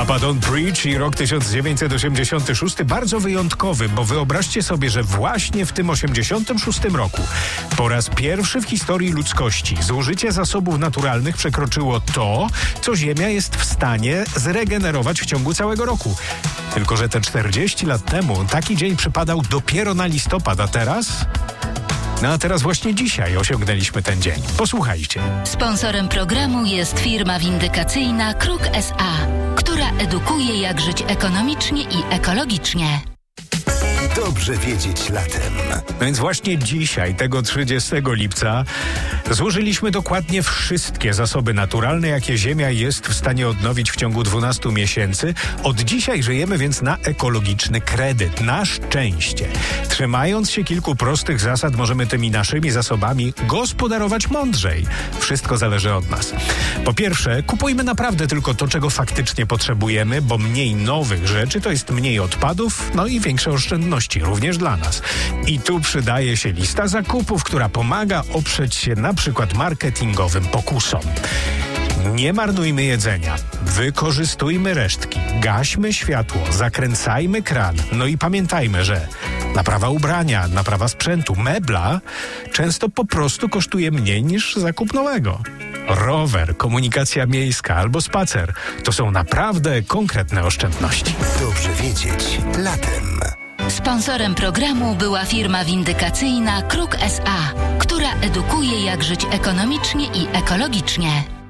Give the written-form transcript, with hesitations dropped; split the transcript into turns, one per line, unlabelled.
Papa Don't Preach i rok 1986 bardzo wyjątkowy, bo wyobraźcie sobie, że właśnie w tym 86 roku po raz pierwszy w historii ludzkości zużycie zasobów naturalnych przekroczyło to, co Ziemia jest w stanie zregenerować w ciągu całego roku. Tylko że te 40 lat temu taki dzień przypadał dopiero na listopad, a teraz... No a teraz właśnie dzisiaj osiągnęliśmy ten dzień. Posłuchajcie.
Sponsorem programu jest firma windykacyjna Kruk S.A., która edukuje, jak żyć ekonomicznie i ekologicznie.
Dobrze wiedzieć latem.
No więc właśnie dzisiaj, tego 30 lipca, zużyliśmy dokładnie wszystkie zasoby naturalne, jakie Ziemia jest w stanie odnowić w ciągu 12 miesięcy. Od dzisiaj żyjemy więc na ekologiczny kredyt. Na szczęście. Trzymając się kilku prostych zasad, możemy tymi naszymi zasobami gospodarować mądrzej. Wszystko zależy od nas. Po pierwsze, kupujmy naprawdę tylko to, czego faktycznie potrzebujemy, bo mniej nowych rzeczy to jest mniej odpadów, no i większe oszczędności. Również dla nas. I tu przydaje się lista zakupów, która pomaga oprzeć się na przykład marketingowym pokusom. Nie marnujmy jedzenia, wykorzystujmy resztki, gaśmy światło, zakręcajmy kran. No i pamiętajmy, że naprawa ubrania, naprawa sprzętu, mebla często po prostu kosztuje mniej niż zakup nowego. Rower, komunikacja miejska albo spacer to są naprawdę konkretne oszczędności.
Dobrze wiedzieć latem.
Sponsorem programu była firma windykacyjna Kruk S.A., która edukuje, jak żyć ekonomicznie i ekologicznie.